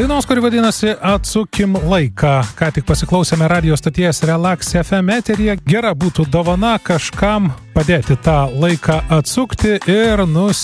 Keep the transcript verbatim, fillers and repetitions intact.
Dainos, kuri vadinasi Atsukim laiką. Ką tik pasiklausėme radio stoties Relax F M eteryje. Gera būtų dovana kažkam padėti tą laiką atsukti ir nus